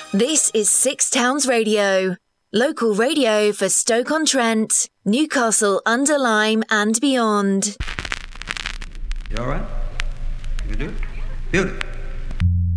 This is Six Towns Radio, local radio for Stoke-on-Trent, Newcastle-under-Lyme and beyond. You all right? You can do it? Beautiful.